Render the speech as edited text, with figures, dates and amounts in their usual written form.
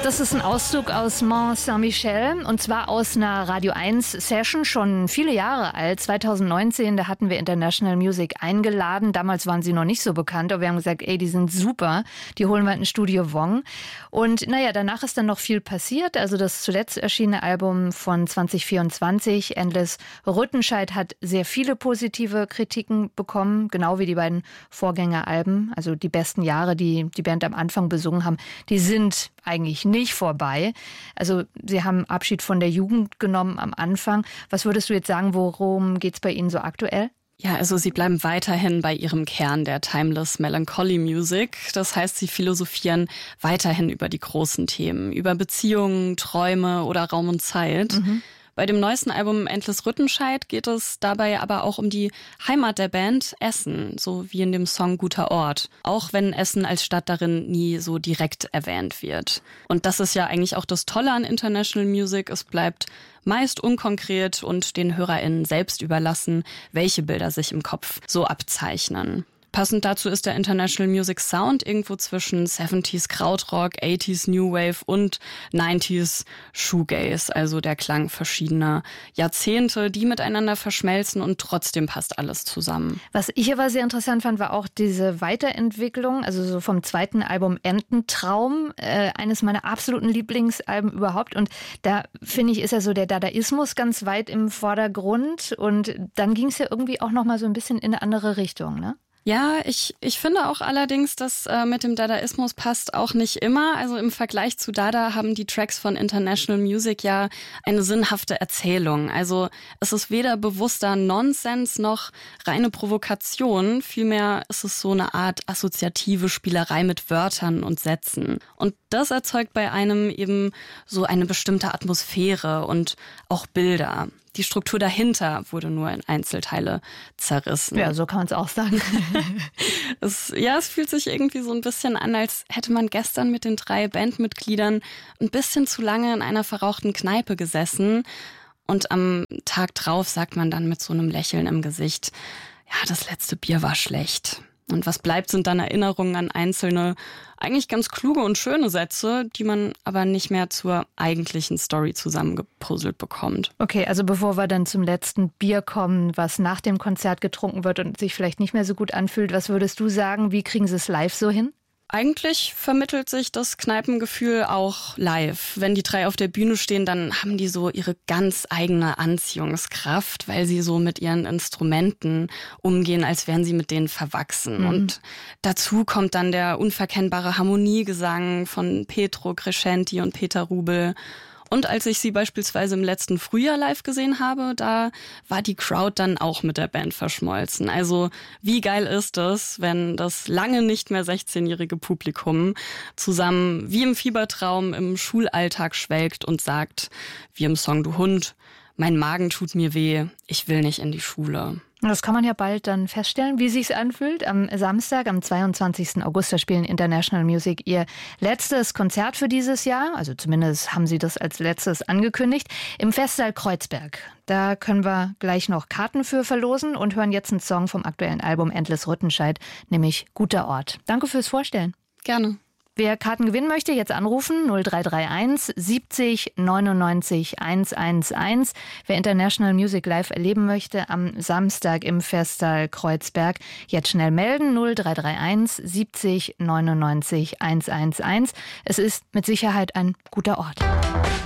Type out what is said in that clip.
Das ist ein Auszug aus Mont Saint-Michel und zwar aus einer Radio 1 Session, schon viele Jahre alt. 2019, da hatten wir International Music eingeladen. Damals waren sie noch nicht so bekannt, aber wir haben gesagt, ey, die sind super. Die holen wir in Studio Wong. Und naja, danach ist dann noch viel passiert. Also das zuletzt erschienene Album von 2024, Endless Rüttenscheid, hat sehr viele positive Kritiken bekommen, genau wie die beiden Vorgängeralben. Also die besten Jahre, die die Band am Anfang besungen haben, die sind eigentlich nicht vorbei. Also Sie haben Abschied von der Jugend genommen am Anfang. Was würdest du jetzt sagen, worum geht's bei Ihnen so aktuell? Ja, also sie bleiben weiterhin bei ihrem Kern der Timeless Melancholy Music. Das heißt, sie philosophieren weiterhin über die großen Themen, über Beziehungen, Träume oder Raum und Zeit. Bei dem neuesten Album Endless Rüttenscheid geht es dabei aber auch um die Heimat der Band, Essen, so wie in dem Song Guter Ort. Auch wenn Essen als Stadt darin nie so direkt erwähnt wird. Und das ist ja eigentlich auch das Tolle an International Music. Es bleibt meist unkonkret und den HörerInnen selbst überlassen, welche Bilder sich im Kopf so abzeichnen. Passend dazu ist der International Music Sound irgendwo zwischen 70s Krautrock, 80s New Wave und 90s Shoegaze, also der Klang verschiedener Jahrzehnte, die miteinander verschmelzen und trotzdem passt alles zusammen. Was ich aber sehr interessant fand, war auch diese Weiterentwicklung, also so vom zweiten Album Ententraum, eines meiner absoluten Lieblingsalben überhaupt. Und da finde ich, ist ja so der Dadaismus ganz weit im Vordergrund und dann ging es ja irgendwie auch nochmal so ein bisschen in eine andere Richtung, ne? Ja, ich finde auch allerdings, dass mit dem Dadaismus passt auch nicht immer. Also im Vergleich zu Dada haben die Tracks von International Music ja eine sinnhafte Erzählung. Also es ist weder bewusster Nonsens noch reine Provokation. Vielmehr ist es so eine Art assoziative Spielerei mit Wörtern und Sätzen. Und das erzeugt bei einem eben so eine bestimmte Atmosphäre und auch Bilder. Die Struktur dahinter wurde nur in Einzelteile zerrissen. Ja, so kann man es auch sagen. Es fühlt sich irgendwie so ein bisschen an, als hätte man gestern mit den 3 Bandmitgliedern ein bisschen zu lange in einer verrauchten Kneipe gesessen. Und am Tag drauf sagt man dann mit so einem Lächeln im Gesicht, ja, das letzte Bier war schlecht. Und was bleibt, sind dann Erinnerungen an einzelne, eigentlich ganz kluge und schöne Sätze, die man aber nicht mehr zur eigentlichen Story zusammengepuzzelt bekommt. Okay, also bevor wir dann zum letzten Bier kommen, was nach dem Konzert getrunken wird und sich vielleicht nicht mehr so gut anfühlt, was würdest du sagen, wie kriegen sie es live so hin? Eigentlich vermittelt sich das Kneipengefühl auch live. Wenn die 3 auf der Bühne stehen, dann haben die so ihre ganz eigene Anziehungskraft, weil sie so mit ihren Instrumenten umgehen, als wären sie mit denen verwachsen. Und dazu kommt dann der unverkennbare Harmoniegesang von Petro Crescenti und Peter Rubel. Und als ich sie beispielsweise im letzten Frühjahr live gesehen habe, da war die Crowd dann auch mit der Band verschmolzen. Also wie geil ist es, wenn das lange nicht mehr 16-jährige Publikum zusammen wie im Fiebertraum im Schulalltag schwelgt und sagt, wie im Song Du Hund, mein Magen tut mir weh, ich will nicht in die Schule. Das kann man ja bald dann feststellen, wie sich's anfühlt. Am Samstag, am 22. August, da spielen International Music ihr letztes Konzert für dieses Jahr. Also zumindest haben sie das als letztes angekündigt. Im Festsaal Kreuzberg. Da können wir gleich noch Karten für verlosen und hören jetzt einen Song vom aktuellen Album Endless Rüttenscheid, nämlich Guter Ort. Danke fürs Vorstellen. Gerne. Wer Karten gewinnen möchte, jetzt anrufen 0331 70 99 111. Wer International Music live erleben möchte am Samstag im Festsaal Kreuzberg, jetzt schnell melden 0331 70 99 111. Es ist mit Sicherheit ein guter Ort.